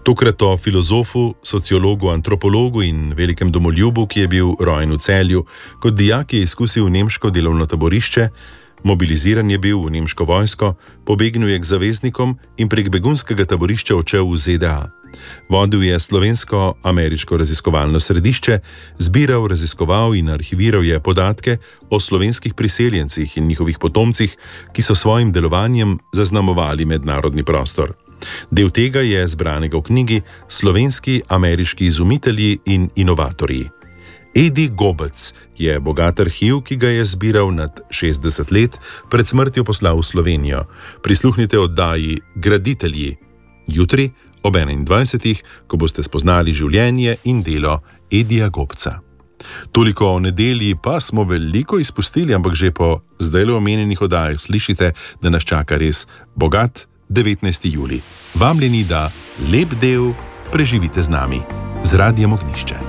Tokrat o filozofu, sociologu, antropologu in velikem domoljubu, ki je bil rojen v Celju. Kot dijak je izkusil nemško delovno taborišče, mobiliziran je bil v nemško vojsko, pobegnil je k zaveznikom in prek begunskega taborišča odšel v ZDA. Vodil je slovensko-ameriško raziskovalno središče, zbiral, raziskoval in arhiviral je podatke o slovenskih priseljencih in njihovih potomcih, ki so svojim delovanjem zaznamovali mednarodni prostor. Del tega je zbranega v knjigi Slovenski ameriški izumitelji in inovatorji. Edi Gobec je bogat arhiv, ki ga je zbiral nad 60 let, pred smrtjo poslal v Slovenijo. Prisluhnite oddaji Graditelji jutri ob 21. ko boste spoznali življenje in delo Edija Gobca. Toliko o nedelji pa smo veliko izpustili, ampak že po zdajle omenjenih oddajah slišite, da nas čaka res bogat 19. julij. Vabljeni, da lep del preživite z nami, z Radiem Ognjišče.